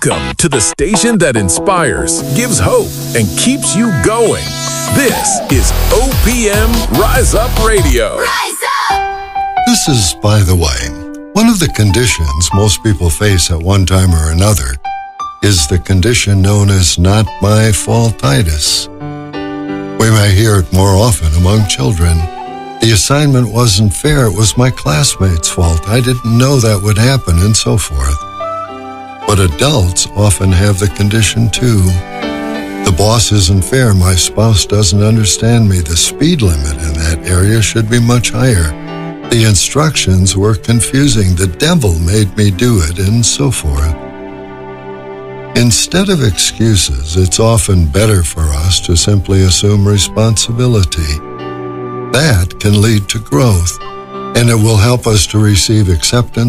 Welcome to the station that inspires, gives hope, and keeps you going. This is OPM Rise Up Radio. Rise up! This is, by the way, one of the conditions most people face at one time or another is the condition known as not my faultitis. We may hear it more often among children. The assignment wasn't fair, it was my classmate's fault. I didn't know that would happen, and so forth. But adults often have the condition too. The boss isn't fair, my spouse doesn't understand me, the speed limit in that area should be much higher. The instructions were confusing, the devil made me do it, and so forth. Instead of excuses, it's often better for us to simply assume responsibility. That can lead to growth, and it will help us to receive acceptance